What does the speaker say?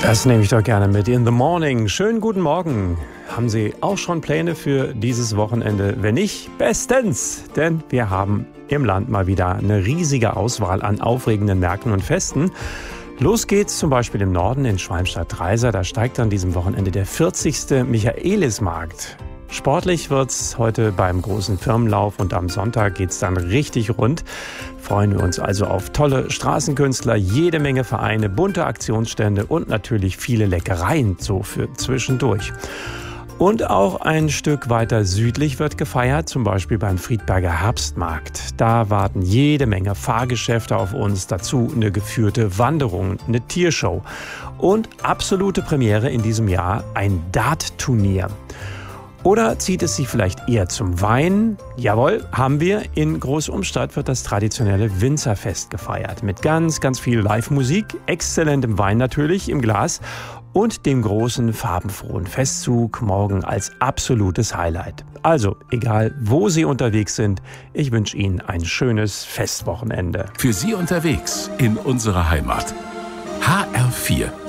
Das nehme ich doch gerne mit. In the morning. Schönen guten Morgen. Haben Sie auch schon Pläne für dieses Wochenende? Wenn nicht, bestens. Denn wir haben im Land mal wieder eine riesige Auswahl an aufregenden Märkten und Festen. Los geht's zum Beispiel im Norden in Schwalmstadt-Dreiser. Da steigt an diesem Wochenende der 40. Michaelismarkt. Sportlich wird's heute beim großen Firmenlauf und am Sonntag geht's dann richtig rund. Freuen wir uns also auf tolle Straßenkünstler, jede Menge Vereine, bunte Aktionsstände und natürlich viele Leckereien so für zwischendurch. Und auch ein Stück weiter südlich wird gefeiert, zum Beispiel beim Friedberger Herbstmarkt. Da warten jede Menge Fahrgeschäfte auf uns, dazu eine geführte Wanderung, eine Tiershow und absolute Premiere in diesem Jahr, ein Dart-Turnier. Oder zieht es Sie vielleicht eher zum Wein? Jawohl, haben wir. In Großumstadt wird das traditionelle Winzerfest gefeiert. Mit ganz, ganz viel Live-Musik, exzellentem Wein natürlich im Glas und dem großen farbenfrohen Festzug morgen als absolutes Highlight. Also, egal wo Sie unterwegs sind, ich wünsche Ihnen ein schönes Festwochenende. Für Sie unterwegs in unserer Heimat. HR4